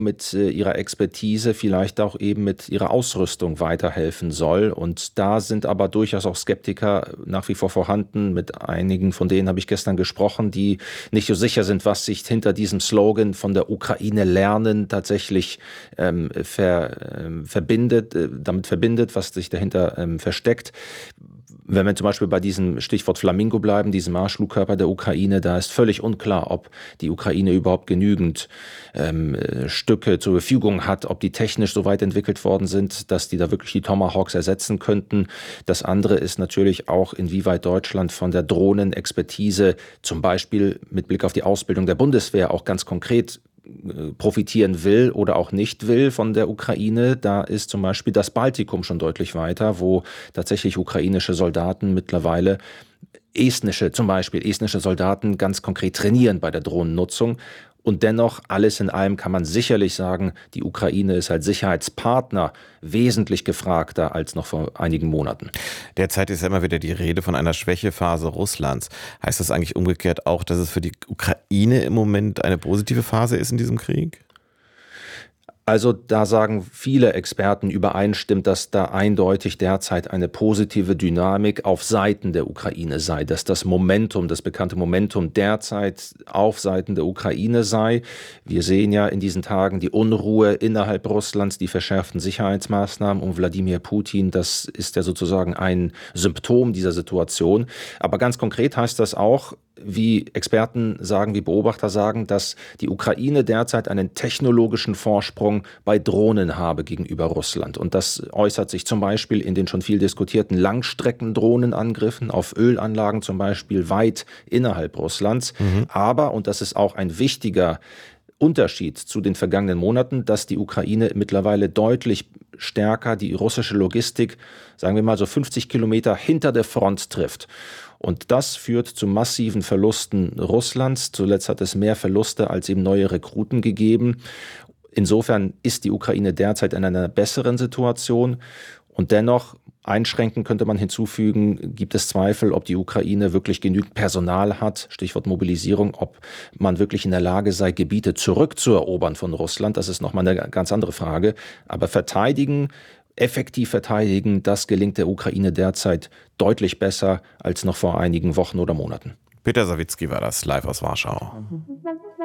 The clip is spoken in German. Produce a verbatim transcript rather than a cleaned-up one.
mit äh, ihrer Expertise, vielleicht auch eben mit ihrer Ausrüstung weiterhelfen soll. Und da sind aber durchaus auch Skeptiker nach wie vor vorhanden. Mit einigen von denen habe ich gestern gesprochen, die nicht so sicher sind, was sich hinter diesem Slogan von der Ukraine lernen tatsächlich ähm, ver, ähm, verbindet, äh, damit verbindet, was sich dahinter ähm, versteckt. Wenn wir zum Beispiel bei diesem Stichwort Flamingo bleiben, diesem Marschflugkörper der Ukraine, da ist völlig unklar, ob die Ukraine überhaupt genügend ähm, Stücke zur Verfügung hat, ob die technisch so weit entwickelt worden sind, dass die da wirklich die Tomahawks ersetzen könnten. Das andere ist natürlich auch, inwieweit Deutschland von der Drohnenexpertise, zum Beispiel mit Blick auf die Ausbildung der Bundeswehr, auch ganz konkret profitieren will oder auch nicht will von der Ukraine. Da ist zum Beispiel das Baltikum schon deutlich weiter, wo tatsächlich ukrainische Soldaten mittlerweile estnische, zum Beispiel estnische Soldaten ganz konkret trainieren bei der Drohnennutzung. Und dennoch, alles in allem kann man sicherlich sagen, die Ukraine ist als Sicherheitspartner wesentlich gefragter als noch vor einigen Monaten. Derzeit ist ja immer wieder die Rede von einer Schwächephase Russlands. Heißt das eigentlich umgekehrt auch, dass es für die Ukraine im Moment eine positive Phase ist in diesem Krieg? Also da sagen viele Experten übereinstimmend, dass da eindeutig derzeit eine positive Dynamik auf Seiten der Ukraine sei, dass das Momentum, das bekannte Momentum derzeit auf Seiten der Ukraine sei. Wir sehen ja in diesen Tagen die Unruhe innerhalb Russlands, die verschärften Sicherheitsmaßnahmen um Wladimir Putin. Das ist ja sozusagen ein Symptom dieser Situation. Aber ganz konkret heißt das auch, wie Experten sagen, wie Beobachter sagen, dass die Ukraine derzeit einen technologischen Vorsprung bei Drohnen habe gegenüber Russland. Und das äußert sich zum Beispiel in den schon viel diskutierten Langstreckendrohnenangriffen auf Ölanlagen, zum Beispiel weit innerhalb Russlands. Mhm. Aber, und das ist auch ein wichtiger Unterschied zu den vergangenen Monaten, dass die Ukraine mittlerweile deutlich stärker die russische Logistik, sagen wir mal so fünfzig Kilometer hinter der Front trifft. Und das führt zu massiven Verlusten Russlands. Zuletzt hat es mehr Verluste als eben neue Rekruten gegeben. Insofern ist die Ukraine derzeit in einer besseren Situation. Und dennoch, einschränkend könnte man hinzufügen, gibt es Zweifel, ob die Ukraine wirklich genügend Personal hat, Stichwort Mobilisierung, ob man wirklich in der Lage sei, Gebiete zurückzuerobern von Russland. Das ist nochmal eine ganz andere Frage. Aber verteidigen, effektiv verteidigen, das gelingt der Ukraine derzeit deutlich besser als noch vor einigen Wochen oder Monaten. Peter Sawicki war das, live aus Warschau.